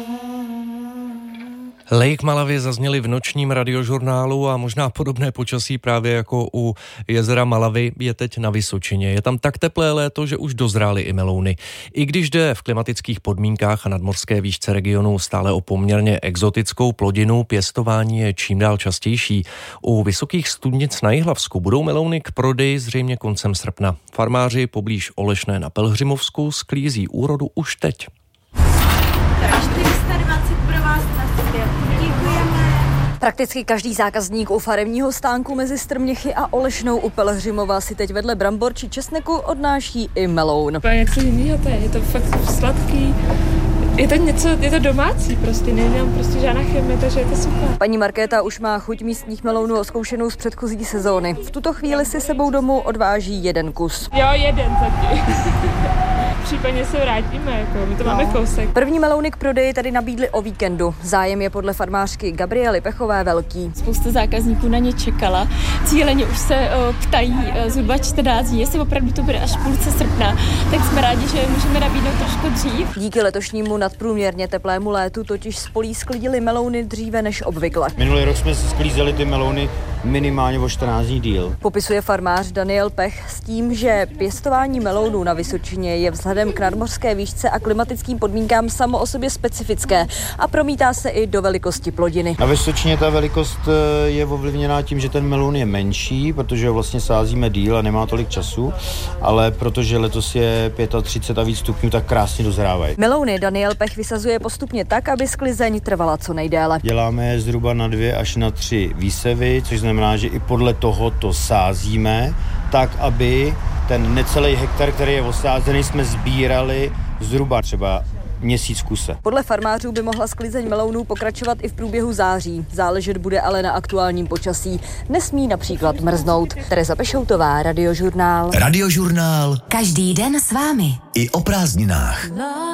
Lake Malawi zazněly v nočním radiožurnálu a možná podobné počasí právě jako u jezera Malawi je teď na Vysočině. Je tam tak teplé léto, že už dozrály i melouny. I když jde v klimatických podmínkách a nadmořské výšce regionu stále o poměrně exotickou plodinu, pěstování je čím dál častější. U vysokých studnic na Jihlavsku budou melouny k prodeji zřejmě koncem srpna. Farmáři poblíž Olešné na Pelhřimovsku sklízí úrodu už teď. 420 pro vás na sobě. Děkujeme. Prakticky každý zákazník u farevního stánku mezi Strměchy a Olešnou u Pelhřimova si teď vedle brambor či česneku odnáší i meloun. To je něco jiného, je to fakt sladký. Je to domácí prostě, není prostě žádná chemie, takže je to super. Paní Markéta už má chuť místních melounů oskoušenou z předchozí sezóny. V tuto chvíli si sebou domů odváží jeden kus. Jo, jeden zatím. Případně se vrátíme, my to máme kousek. První melouny k prodeji tady nabídli o víkendu. Zájem je podle farmářky Gabriely Pechové velký. Spousta zákazníků na ně čekala. Cíleně už se ptají zhruba 14 dní, jestli opravdu to bude až půlce srpna. Tak jsme rádi, že můžeme nabídnout trošku dřív. Díky letošnímu nadprůměrně teplému létu totiž z polí sklidili melouny dříve než obvykle. Minulý rok jsme sklízeli ty melouny minimálně o 14 dní díl. Popisuje farmář Daniel Pech s tím, že pěstování melounů na Vysočině je vzhledem k nadmořské výšce a klimatickým podmínkám samo o sobě specifické a promítá se i do velikosti plodiny. Na Vysočině ta velikost je ovlivněná tím, že ten meloun je menší, protože ho vlastně sázíme díl a nemá tolik času, ale protože letos je 35 a víc stupňů, tak krásně dozrávají. Melouny Daniel Pech vysazuje postupně tak, aby sklizeň trvala co nejdéle. Děláme je zhruba na 2 až na 3 výsevy, což znamená, že i podle toho to sázíme, tak aby ten necelý hektar, který je osázený, jsme sbírali zhruba třeba měsíc kuse. Podle farmářů by mohla sklizeň melounů pokračovat i v průběhu září. Záležet bude ale na aktuálním počasí. Nesmí například mrznout. Tereza Pešoutová, Radiožurnál. Radiožurnál. Každý den s vámi. I o prázdninách.